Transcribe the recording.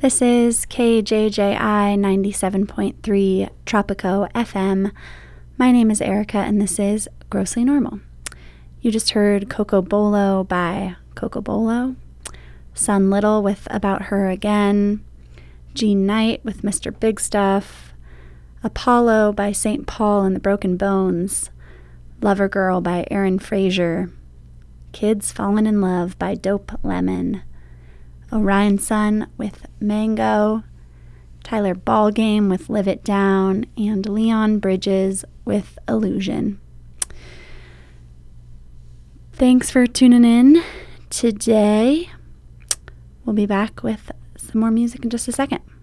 This is KJJI 97.3 Tropico FM. My name is Erica, and this is Grossly Normal. You just heard Coco Bolo by Coco Bolo, Sun Little with About Her Again, Jean Knight with Mr. Big Stuff, Apollo by St. Paul and the Broken Bones, Lover Girl by Aaron Fraser, Kids Fallen in Love by Dope Lemon, Orion Sun with Mango, Tyler Ballgame with Live It Down, and Leon Bridges with Illusion. Thanks for tuning in today. We'll be back with some more music in just a second.